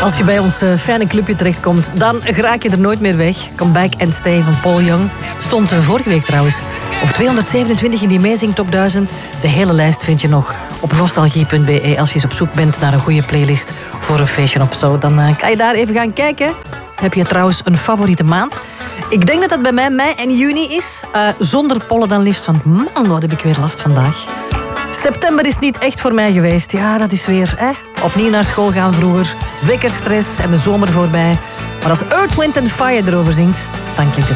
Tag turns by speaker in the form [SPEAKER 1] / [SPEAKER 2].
[SPEAKER 1] Als je bij ons fijne clubje terechtkomt, dan raak je er nooit meer weg. Come Back and Stay van Paul Young. Stond vorige week trouwens op 227 in die Amazing Top 1000. De hele lijst vind je nog op nostalgie.be. Als je eens op zoek bent naar een goede playlist voor een feestje op zo, dan kan je daar even gaan kijken. Heb je trouwens een favoriete maand? Ik denk dat dat bij mij mei en juni is. Zonder pollen dan liefst, want man, wat heb ik weer last vandaag. September is niet echt voor mij geweest. Ja, dat is weer opnieuw naar school gaan vroeger. Wekkerstress en de zomer voorbij. Maar als Earth, Wind & Fire erover zingt, dan klinkt het